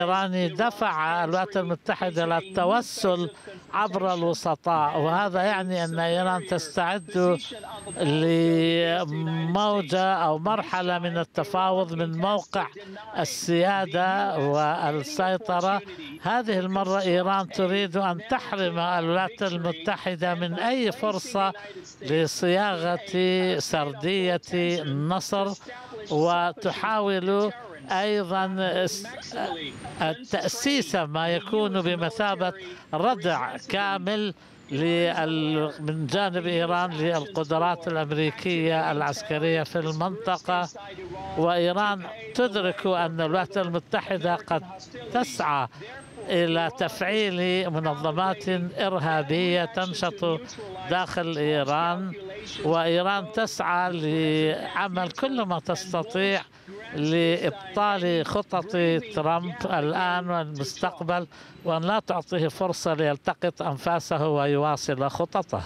الإيراني دفع الولايات المتحدة للتوسل عبر الوسطاء، وهذا يعني أن إيران تستعد لموجة أو مرحلة من التفاوض من موقع السيادة والسيطرة. هذه المرة إيران تريد أن تحرم الولايات المتحدة من أي فرصة لصياغة سردية النصر، وتحاول أيضا تأسيس ما يكون بمثابة ردع كامل من جانب إيران للقدرات الأمريكية العسكرية في المنطقة. وإيران تدرك أن الولايات المتحدة قد تسعى إلى تفعيل منظمات إرهابية تنشط داخل إيران، وإيران تسعى لعمل كل ما تستطيع لإبطال خطط ترامب الآن والمستقبل، وأن لا تعطيه فرصة ليلتقط أنفاسه ويواصل خططه.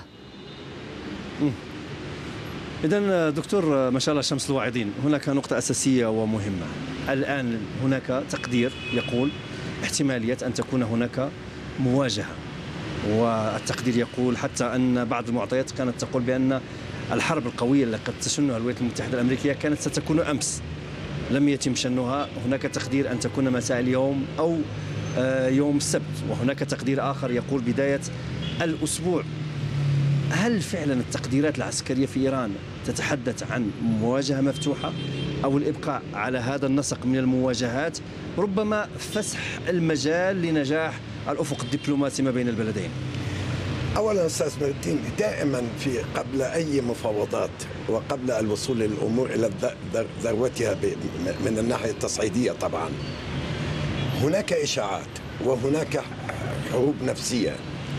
إذن دكتور مشعل شمس الواعظين، هناك نقطة أساسية ومهمة. الآن هناك تقدير يقول احتمالية أن تكون هناك مواجهة، والتقدير يقول حتى أن بعض المعطيات كانت تقول بأن الحرب القوية التي قد تشنها الولايات المتحدة الأمريكية كانت ستكون أمس، لم يتم شنها. هناك تقدير أن تكون مساء اليوم أو يوم السبت، وهناك تقدير آخر يقول بداية الأسبوع. هل فعلا التقديرات العسكرية في إيران تتحدث عن مواجهة مفتوحة، أو الإبقاء على هذا النسق من المواجهات، ربما فسح المجال لنجاح الأفق الدبلوماسي ما بين البلدين؟ أولا أستاذ نور الدين، دائما قبل أي مفاوضات وقبل الوصول للأمور إلى ذروتها من الناحية التصعيدية طبعا هناك إشاعات وهناك حروب نفسية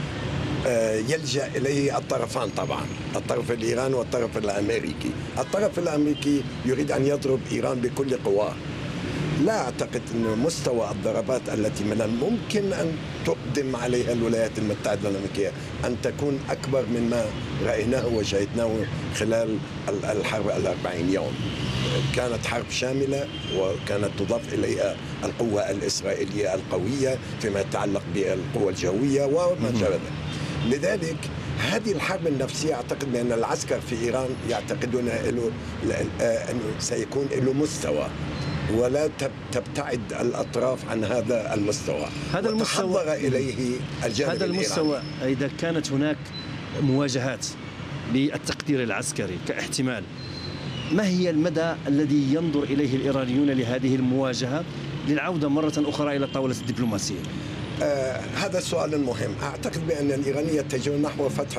يلجأ إليه الطرفان، طبعا الطرف الإيراني والطرف الأمريكي. الطرف الأمريكي يريد أن يضرب إيران بكل قواه. لا أعتقد أن مستوى الضربات التي من الممكن أن تقدم عليها الولايات المتحدة الأمريكية أن تكون أكبر مما رأيناه وشاهدناه خلال الحرب 40 يوم. كانت حرب شاملة، وكانت تضاف إليها القوة الإسرائيلية القوية فيما يتعلق بالقوة الجوية وما شابه. لذلك هذه الحرب النفسية أعتقد بأن العسكر في إيران يعتقدون أنه سيكون له مستوى، ولا تبتعد الأطراف عن هذا المستوى. هذا المستوى إليه الجانب هذا المستوى الإيراني. إذا كانت هناك مواجهات بالتقدير العسكري كاحتمال، ما هي المدى الذي ينظر إليه الإيرانيون لهذه المواجهة للعودة مرة أخرى إلى الطاولة الدبلوماسية؟ هذا السؤال مهم. أعتقد بأن الإيرانية يتجهون نحو فتح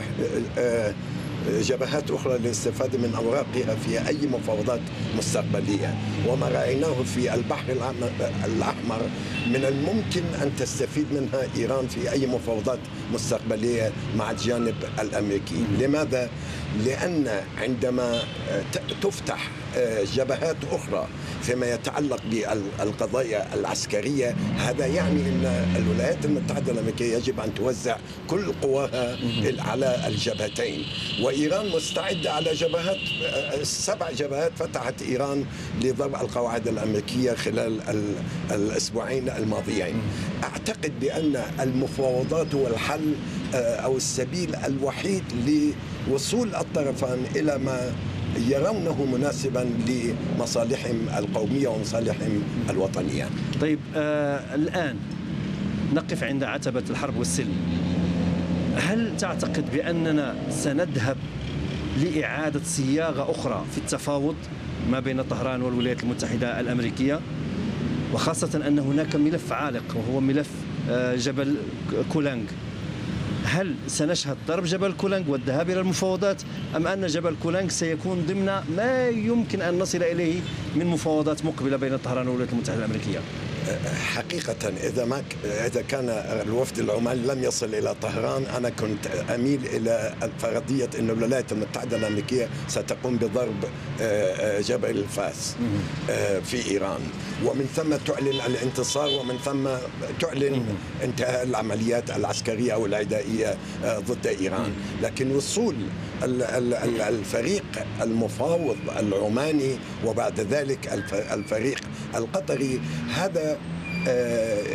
جبهات أخرى للاستفادة من أوراقها في أي مفاوضات مستقبلية، وما رأيناه في البحر الأحمر من الممكن أن تستفيد منها إيران في أي مفاوضات مستقبلية مع الجانب الأمريكي. لماذا؟ لأن عندما تفتح جبهات أخرى فيما يتعلق بالقضايا العسكرية، هذا يعني أن الولايات المتحدة الأمريكية يجب أن توزع كل قواها على الجبهتين، وإيران مستعدة على جبهات. 7 جبهات فتحت إيران لضرب القواعد الأمريكية خلال الأسبوعين الماضيين. أعتقد بأن المفاوضات هو الحل أو السبيل الوحيد لوصول الطرفان إلى ما يرونه مناسبا لمصالحهم القومية ومصالحهم الوطنية. طيب، الآن نقف عند عتبة الحرب والسلم. هل تعتقد بأننا سنذهب لإعادة صياغة أخرى في التفاوض ما بين طهران والولايات المتحدة الأمريكية، وخاصة أن هناك ملف عالق وهو ملف جبل كولانج؟ هل سنشهد ضرب جبل كولانج والذهاب إلى المفاوضات، أم أن جبل كولانج سيكون ضمن ما يمكن أن نصل إليه من مفاوضات مقبلة بين طهران والولايات المتحدة الأمريكية؟ حقيقة إذا كان الوفد العماني لم يصل إلى طهران، أنا كنت أميل إلى فرضية أن الولايات المتحدة الأمريكية ستقوم بضرب جبل الفاس في إيران، ومن ثم تعلن الانتصار، ومن ثم تعلن انتهاء العمليات العسكرية أو العدائية ضد إيران. لكن وصول الفريق المفاوض العماني وبعد ذلك الفريق القطري، هذا